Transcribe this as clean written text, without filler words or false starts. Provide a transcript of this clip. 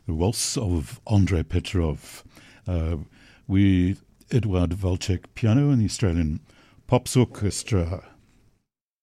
the Waltz of Andrei Petrov, with Eduard Volchek piano and the Australian Pops Orchestra.